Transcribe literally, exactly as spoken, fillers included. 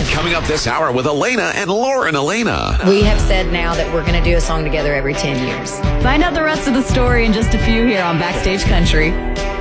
Coming up this hour with Elena and Lauren Elena. We have said now that we're going to do a song together every ten years. Find out the rest of the story in just a few here on Backstage Country.